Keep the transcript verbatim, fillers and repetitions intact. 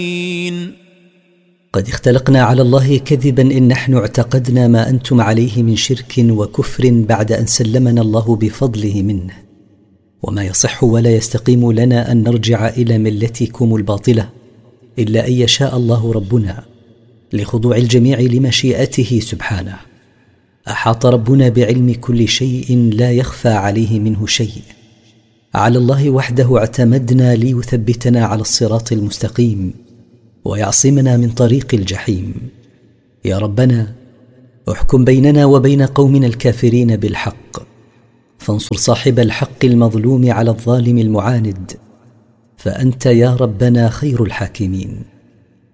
قد اختلقنا على الله كذبا إن نحن اعتقدنا ما أنتم عليه من شرك وكفر بعد أن سلمنا الله بفضله منه، وما يصح ولا يستقيم لنا أن نرجع إلى ملتكم الباطلة إلا أن يشاء الله ربنا، لخضوع الجميع لمشيئته سبحانه. أحاط ربنا بعلم كل شيء لا يخفى عليه منه شيء. على الله وحده اعتمدنا ليثبتنا على الصراط المستقيم ويعصمنا من طريق الجحيم. يا ربنا، احكم بيننا وبين قومنا الكافرين بالحق، فانصر صاحب الحق المظلوم على الظالم المعاند، فأنت يا ربنا خير الحاكمين.